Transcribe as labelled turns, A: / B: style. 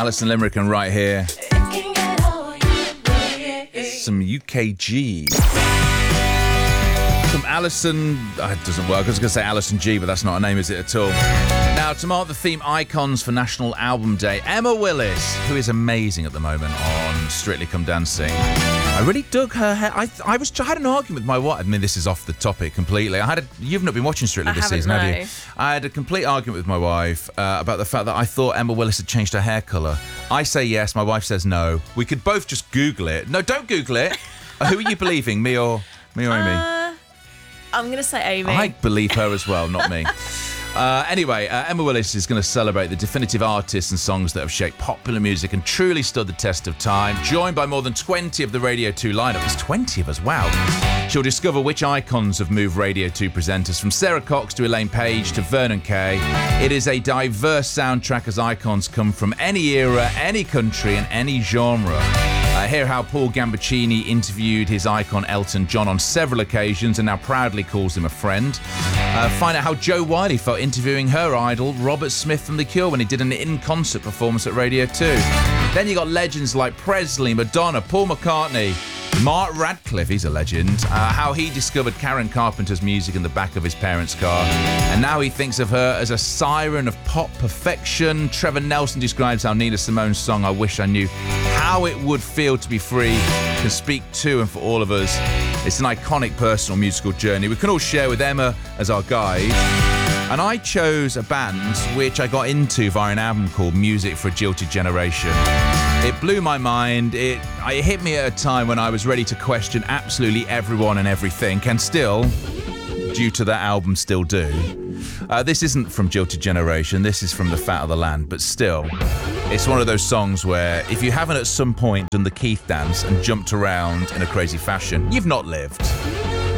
A: Alison Limerick, and right here, some UKG. From Alison, it doesn't work. I was going to say Alison G, but that's not her name, is it at all? Now, to mark the theme icons for National Album Day, Emma Willis, who is amazing at the moment on Strictly Come Dancing. I really dug her hair. I had an argument with my wife. I mean, this is off the topic completely. You've not been watching Strictly this season, have you? I had a complete argument with my wife about the fact that I thought Emma Willis had changed her hair colour. I say yes, my wife says no. We could both just Google it. No, don't Google it. Who are you believing, me or Amy?
B: I'm going to say Amy.
A: I believe her as well, not me. Anyway, Emma Willis is going to celebrate the definitive artists and songs that have shaped popular music and truly stood the test of time. Joined by more than 20 of the Radio 2 lineup. There's 20 of us, wow. She'll discover which icons have moved Radio 2 presenters, from Sarah Cox to Elaine Page to Vernon Kay. It is a diverse soundtrack as icons come from any era, any country and any genre. Hear how Paul Gambaccini interviewed his icon Elton John on several occasions and now proudly calls him a friend. Find out how Jo Whiley felt interviewing her idol Robert Smith from The Cure when he did an in-concert performance at Radio 2. Then you got legends like Presley, Madonna, Paul McCartney, Mark Radcliffe, he's a legend, how he discovered Karen Carpenter's music in the back of his parents' car, and now he thinks of her as a siren of pop perfection. Trevor Nelson describes how Nina Simone's song I Wish I Knew How It Would Feel to Be Free can speak to and for all of us. It's an iconic personal musical journey we can all share with Emma as our guide. And I chose a band which I got into via an album called Music for a Jilted Generation. It blew my mind. It hit me at a time when I was ready to question absolutely everyone and everything, and still, due to that album, still do. This isn't from Jilted Generation, this is from The Fat of the Land, but still, it's one of those songs where if you haven't at some point done the Keith dance and jumped around in a crazy fashion, you've not lived.